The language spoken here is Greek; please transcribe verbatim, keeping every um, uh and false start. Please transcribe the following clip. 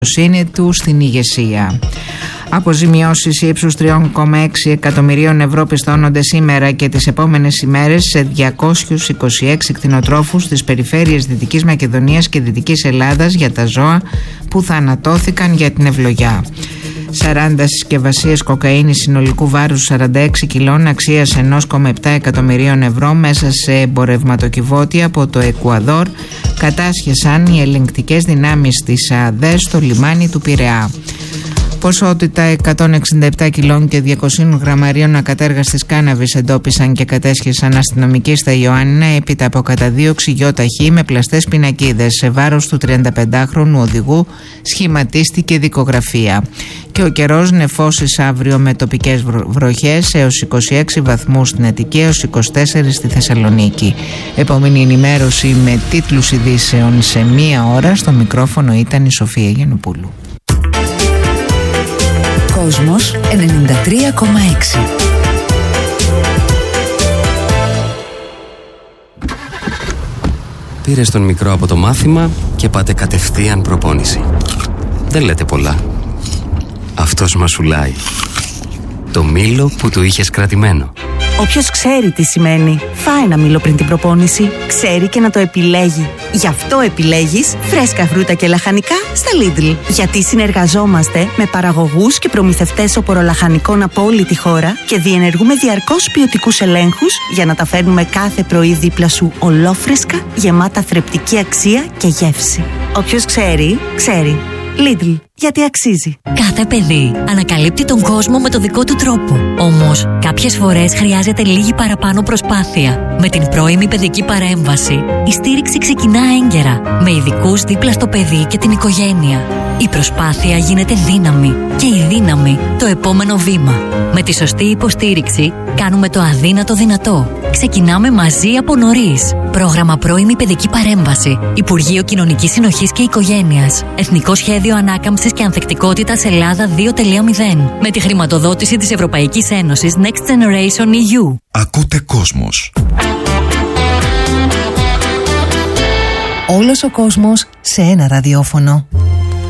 του στην ηγεσία. Αποζημιώσεις ύψους τρία κόμμα έξι εκατομμυρίων ευρώ πιστώνονται σήμερα και τις επόμενες ημέρες σε διακόσιους είκοσι έξι κτηνοτρόφους στις περιφέρειες Δυτικής Μακεδονίας και Δυτικής Ελλάδας για τα ζώα που θανατώθηκαν για την ευλογιά. σαράντα συσκευασίες κοκαίνης συνολικού βάρους σαράντα έξι κιλών αξίας ένα κόμμα επτά εκατομμυρίων ευρώ μέσα σε εμπορευματοκιβώτια από το Εκουαδόρ κατάσχεσαν οι ελεγκτικές δυνάμεις της ΑΔΕ στο λιμάνι του Πειραιά. Ποσότητα εκατόν εξήντα επτά κιλών και διακόσια γραμμαρίων ακατέργαστης κάναβης εντόπισαν και κατέσχεσαν αστυνομικοί στα Ιωάννινα έπειτα από καταδίωξη γιοταχή με πλαστές πινακίδες. Σε βάρος του τριανταπεντάχρονου οδηγού σχηματίστηκε δικογραφία. Και ο καιρός νεφώσεις αύριο με τοπικές βροχές έως είκοσι έξι βαθμούς στην Αττική, έως είκοσι τέσσερα στη Θεσσαλονίκη. Επόμενη ενημέρωση με τίτλους ειδήσεων σε μία ώρα. Στο μικρόφωνο ήταν η Σοφία Γιαννοπούλου. Κόσμος ενενήντα τρία κόμμα έξι. Πήρες τον μικρό από το μάθημα και πάτε κατευθείαν προπόνηση. Δεν λέτε πολλά. Αυτός μασουλάει. Το μήλο που του είχες κρατημένο. Όποιος ξέρει τι σημαίνει φάει ένα μήλο πριν την προπόνηση, ξέρει και να το επιλέγει. Γι' αυτό επιλέγεις φρέσκα φρούτα και λαχανικά στα Lidl. Γιατί συνεργαζόμαστε με παραγωγούς και προμηθευτές οπωρολαχανικών από όλη τη χώρα και διενεργούμε διαρκώς ποιοτικούς ελέγχους για να τα φέρνουμε κάθε πρωί δίπλα σου ολόφρεσκα, γεμάτα θρεπτική αξία και γεύση. Όποιος ξέρει, ξέρει. Lidl, γιατί αξίζει. Κάθε παιδί ανακαλύπτει τον κόσμο με το δικό του τρόπο. Όμως, κάποιες φορές χρειάζεται λίγη παραπάνω προσπάθεια. Με την πρώιμη παιδική παρέμβαση, η στήριξη ξεκινά έγκαιρα, με ειδικούς δίπλα στο παιδί και την οικογένεια. Η προσπάθεια γίνεται δύναμη και η δύναμη το επόμενο βήμα. Με τη σωστή υποστήριξη, κάνουμε το αδύνατο δυνατό. Ξεκινάμε μαζί από νωρίς. Πρόγραμμα πρώιμη παιδική παρέμβαση. Υπουργείο Κοινωνικής Συνοχής και Οικογένειας. Εθνικό Σχέδιο Ανάκαμψης και Ανθεκτικότητας Ελλάδα δύο κόμμα μηδέν. Με τη χρηματοδότηση της Ευρωπαϊκής Ένωσης Next Generation ι γιου. Ακούτε Κόσμος. Όλος ο κόσμος σε ένα ραδιόφωνο.